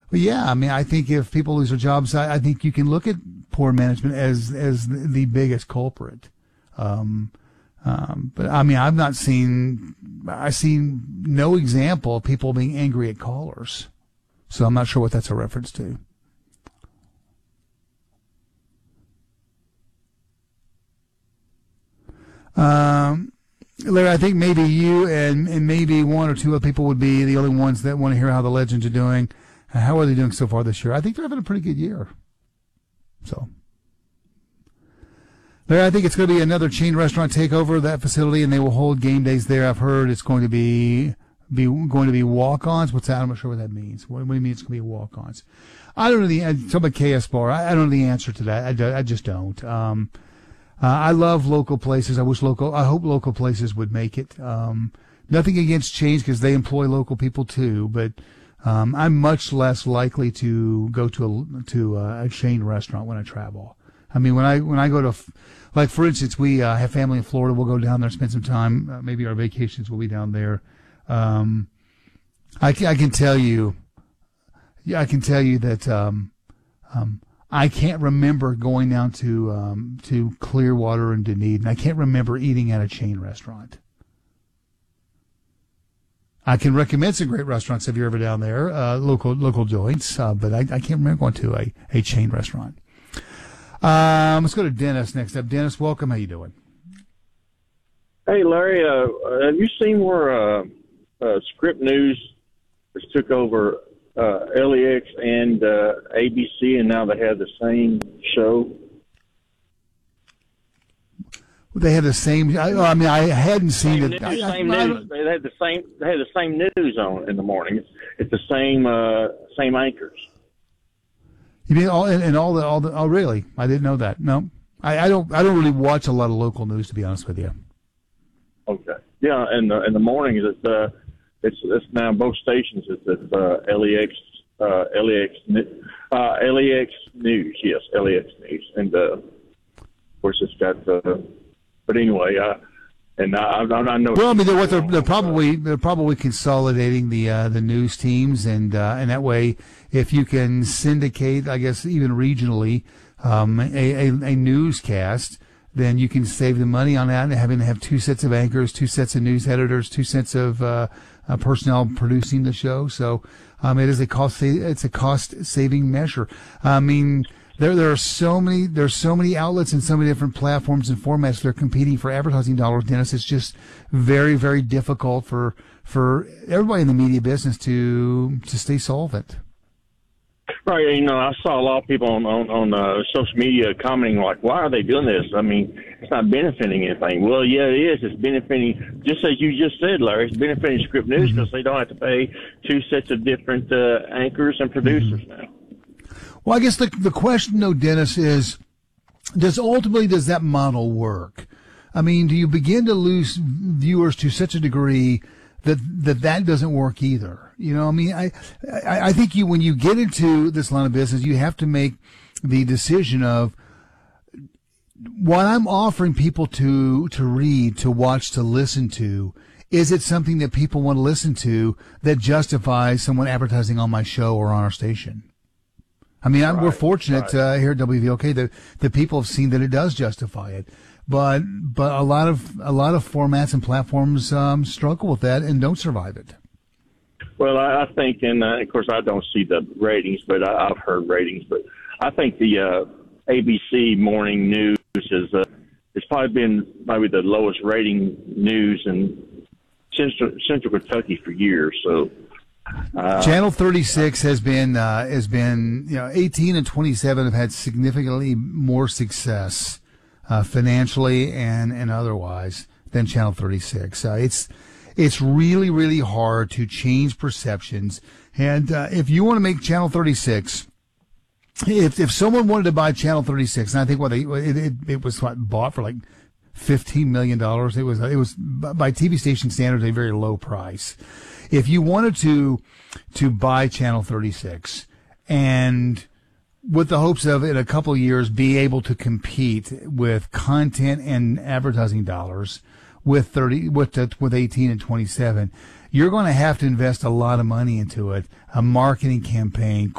But yeah, I mean, I think if people lose their jobs, I think you can look at poor management as the biggest culprit. But I mean, I see no example of people being angry at callers. So I'm not sure what that's a reference to. Larry, I think maybe you and maybe one or two other people would be the only ones that want to hear how the Legends are doing. How are they doing so far this year? I think they're having a pretty good year. So, Larry, I think it's going to be another chain restaurant takeover of that facility, and they will hold game days there. I've heard it's going to be walk-ons. What's that? I'm not sure what that means. What do you mean it's going to be walk-ons? I don't know talk about KS Bar. I don't know the answer to that. I just don't. I love local places. I hope local places would make it. Nothing against chains because they employ local people too, but I'm much less likely to go to a chain restaurant when I travel. I mean, when I go to, like for instance, we have family in Florida. We'll go down there, spend some time. Maybe our vacations will be down there. I can tell you that I can't remember going down to Clearwater and Dunedin. I can't remember eating at a chain restaurant. I can recommend some great restaurants if you're ever down there, local joints, but I can't remember going to a chain restaurant. Let's go to Dennis next up. Dennis, welcome. How you doing? Hey, Larry, have you seen where Script News has took over LEX and ABC, and now they have the same show? They have the same. I mean, I hadn't seen it. Same news. They had the same news on in the morning. It's the same anchors. You mean all the? Oh, really? I didn't know that. No, I don't really watch a lot of local news, to be honest with you. Okay. Yeah, and in the mornings it's now both stations. It's LEX News. Yes, LEX News, and of course it's got. But anyway, and I know. Well, I mean, they're probably consolidating the news teams, and that way, if you can syndicate, I guess even regionally, a newscast, then you can save the money on that, and having to have two sets of anchors, two sets of news editors, two sets of personnel producing the show. So it is a cost saving measure. I mean. There are so many outlets and so many different platforms and formats that are competing for advertising dollars, Dennis. It's just very, very difficult for everybody in the media business to stay solvent. Right. You know, I saw a lot of people on social media commenting like, "Why are they doing this? I mean, it's not benefiting anything." Well, yeah, it is. It's benefiting, just as you just said, Larry. It's benefiting Script News because they don't have to pay two sets of different anchors and producers now. Well, I guess the question, though, Dennis, is does that model work? I mean, do you begin to lose viewers to such a degree that doesn't work either? You know, I mean, I think when you get into this line of business, you have to make the decision of what I'm offering people to read, to watch, to listen to. Is it something that people want to listen to that justifies someone advertising on my show or on our station? I mean, we're fortunate here at WVOK that the people have seen that it does justify it, but a lot of formats and platforms struggle with that and don't survive it. Well, I think, and of course I don't see the ratings, but I've heard ratings. But I think the ABC morning news is it's probably been the lowest rating news in Central Kentucky for years. So. Channel 36 has been 18 and 27 have had significantly more success financially and otherwise than Channel 36. It's really, really hard to change perceptions. And if you want to make Channel 36, if someone wanted to buy Channel 36, and I think it was bought for like $15 million. It was by TV station standards a very low price. If you wanted to buy Channel 36 and with the hopes of in a couple of years be able to compete with content and advertising dollars with 18 and 27, you're going to have to invest a lot of money into it, a marketing campaign,